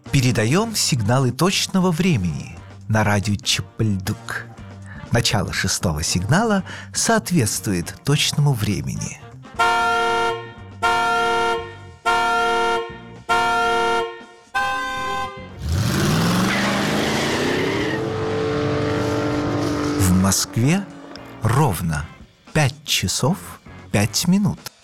Передаем сигналы точного времени на радио Чапальдук. Начало 6-го сигнала соответствует точному времени. В Москве ровно 5 часов 5 минут.